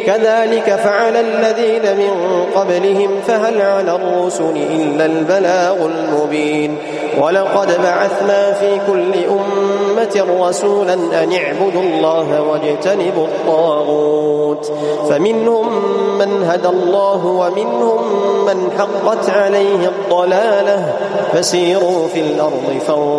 كذلك فعل الذين من قبلهم فهل على الرسل إلا البلاغ المبين ولقد بعثنا في كل أمة رسولا أن اعبدوا الله واجتنبوا الطاغوت فمنهم من هدى الله ومنهم من حقت عليه الضلالة فسيروا في الأرض